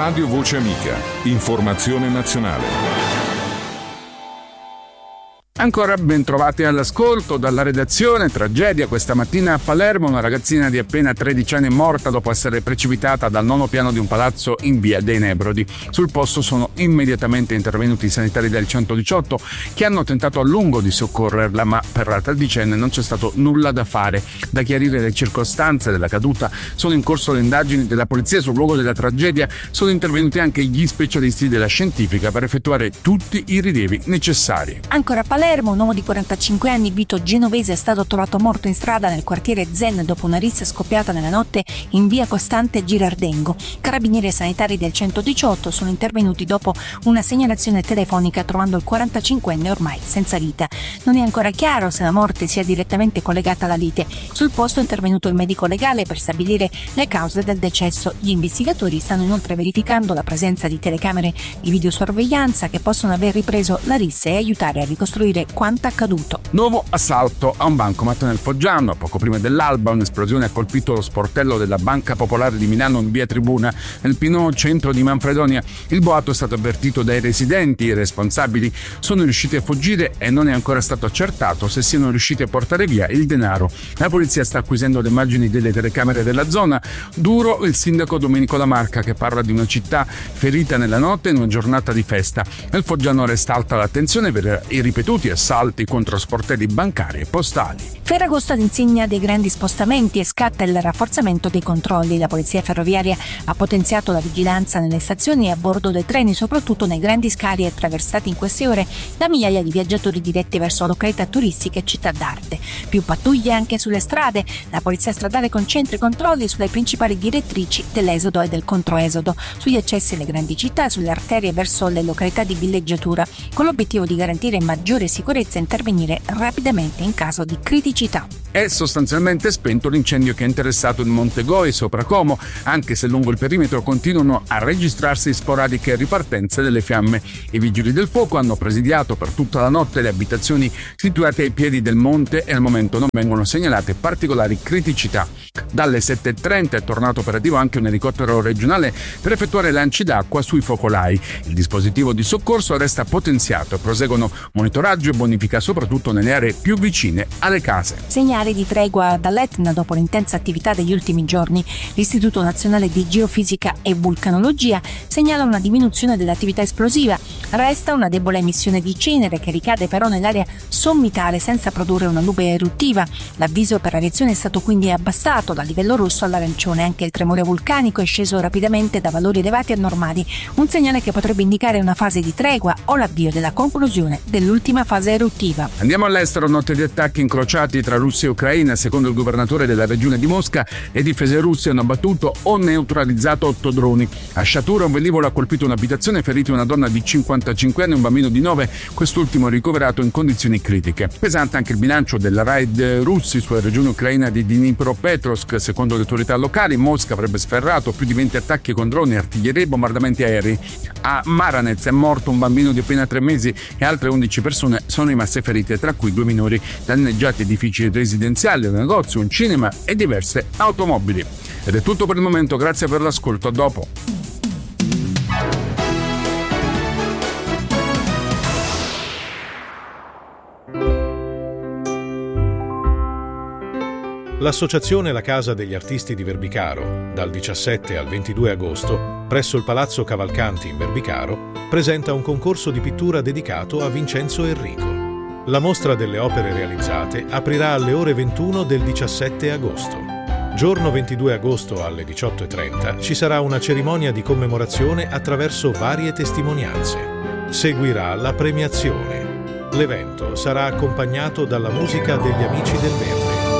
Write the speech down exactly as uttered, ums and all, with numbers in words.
Radio Voce Amica. Informazione nazionale. Ancora ben trovati all'ascolto dalla redazione. Tragedia questa mattina a Palermo, una ragazzina di appena tredici anni è morta dopo essere precipitata dal nono piano di un palazzo in via dei Nebrodi. Sul posto sono immediatamente intervenuti i sanitari del centodiciotto che hanno tentato a lungo di soccorrerla, ma per la tredicenne non c'è stato nulla da fare. Da chiarire le circostanze della caduta, sono in corso le indagini della polizia sul luogo della tragedia, sono intervenuti anche gli specialisti della scientifica per effettuare tutti i rilievi necessari. Ancora a Palermo, un uomo di quarantacinque anni, Vito Genovese, è stato trovato morto in strada nel quartiere Zen dopo una rissa scoppiata nella notte in via Costante Girardengo. Carabinieri e sanitari del centodiciotto sono intervenuti dopo una segnalazione telefonica, trovando il quarantacinquenne ormai senza vita. Non è ancora chiaro se la morte sia direttamente collegata alla lite. Sul posto è intervenuto il medico legale per stabilire le cause del decesso. Gli investigatori stanno inoltre verificando la presenza di telecamere di videosorveglianza che possono aver ripreso la rissa e aiutare a ricostruire quanto accaduto. Nuovo assalto a un bancomat nel Foggiano. Poco prima dell'alba un'esplosione ha colpito lo sportello della Banca Popolare di Milano in via Tribuna, nel pieno centro di Manfredonia. Il boato è stato avvertito dai residenti. I responsabili sono riusciti a fuggire e non è ancora stato accertato se siano riusciti a portare via il denaro. La polizia sta acquisendo le immagini delle telecamere della zona. Duro il sindaco Domenico Lamarca, che parla di una città ferita nella notte in una giornata di festa. Nel Foggiano resta alta l'attenzione per i ripetuti assalti contro sportelli bancari e postali. Ferragosto all'insegna dei grandi spostamenti e scatta il rafforzamento dei controlli. La polizia ferroviaria ha potenziato la vigilanza nelle stazioni e a bordo dei treni, soprattutto nei grandi scali attraversati in queste ore da migliaia di viaggiatori diretti verso località turistiche e città d'arte. Più pattuglie anche sulle strade. La polizia stradale concentra i controlli sulle principali direttrici dell'esodo e del controesodo, sugli accessi alle grandi città e sulle arterie verso le località di villeggiatura, con l'obiettivo di garantire maggiore sicurezza e intervenire rapidamente in caso di criticità. È sostanzialmente spento l'incendio che ha interessato il Monte Goi sopra Como, anche se lungo il perimetro continuano a registrarsi sporadiche ripartenze delle fiamme. I vigili del fuoco hanno presidiato per tutta la notte le abitazioni situate ai piedi del monte e al momento non vengono segnalate particolari criticità. Dalle sette e trenta è tornato operativo anche un elicottero regionale per effettuare lanci d'acqua sui focolai. Il dispositivo di soccorso resta potenziato e proseguono monitoraggio e bonifica soprattutto nelle aree più vicine alle case. Segnali di tregua dall'Etna dopo l'intensa attività degli ultimi giorni. L'Istituto Nazionale di Geofisica e Vulcanologia segnala una diminuzione dell'attività esplosiva. Resta una debole emissione di cenere che ricade però nell'area sommitale senza produrre una nube eruttiva. L'avviso per aviazione è stato quindi abbassato dal livello rosso all'arancione. Anche il tremore vulcanico è sceso rapidamente da valori elevati a normali, un segnale che potrebbe indicare una fase di tregua o l'avvio della conclusione dell'ultima fase eruttiva. Andiamo all'estero. Notte di attacchi incrociati tra Russia e Ucraina. Secondo il governatore della regione di Mosca, le difese russe hanno abbattuto o neutralizzato otto droni. A Shatura un velivolo ha colpito un'abitazione, ferito una donna di cinquantacinque anni e un bambino di nove, quest'ultimo ricoverato in condizioni critiche. Pesante anche il bilancio della raid russi sulla regione ucraina di Dnipropetrovsk. Secondo le autorità locali, Mosca avrebbe sferrato più di venti attacchi con droni, artiglieria e bombardamenti aerei. A Maranez è morto un bambino di appena tre mesi e altre undici persone sono rimaste ferite, tra cui due minori. Danneggiati edifici residenziali, un negozio, un cinema e diverse automobili. Ed è tutto per il momento, grazie per l'ascolto, a dopo. L'associazione La Casa degli Artisti di Verbicaro, dal diciassette al ventidue agosto, presso il Palazzo Cavalcanti in Verbicaro, presenta un concorso di pittura dedicato a Vincenzo Enrico. La mostra delle opere realizzate aprirà alle ore ventuno del diciassette agosto. Giorno ventidue agosto alle diciotto e trenta ci sarà una cerimonia di commemorazione attraverso varie testimonianze. Seguirà la premiazione. L'evento sarà accompagnato dalla musica degli Amici del Verde.